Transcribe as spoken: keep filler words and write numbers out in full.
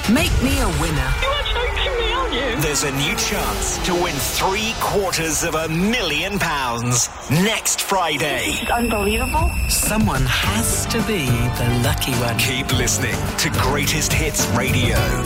Make me a winner. You are joking me, aren't you? There's a new chance to win three quarters of a million pounds next Friday. It's unbelievable. Someone has to be the lucky one. Keep listening to Greatest Hits Radio.